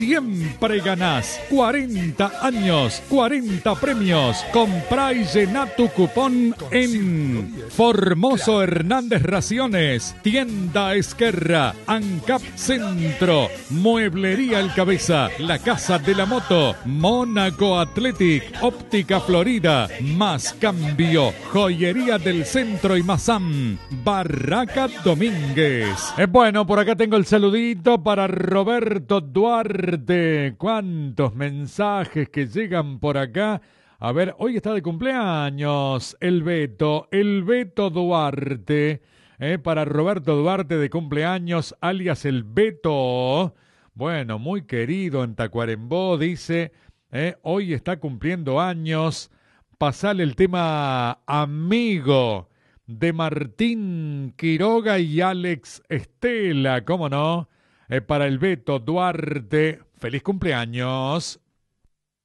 Siempre ganás 40 años, 40 premios. Comprá y llená tu cupón en Formoso Hernández Raciones, Tienda Esquerra, ANCAP Centro, Mueblería El Cabeza, La Casa de la Moto, Mónaco Athletic, Óptica Florida, Más Cambio, Joyería del Centro y Mazam, Barraca Domínguez. Bueno, por acá tengo el saludito para Roberto Duarte. ¿Cuántos mensajes que llegan por acá? A ver, hoy está de cumpleaños el Beto Duarte. Para Roberto Duarte de cumpleaños, alias el Beto. Bueno, muy querido en Tacuarembó, dice. Hoy está cumpliendo años. Pasale el tema Amigo de Martín Quiroga y Alex Estela, ¿cómo no? Para el Beto Duarte, feliz cumpleaños.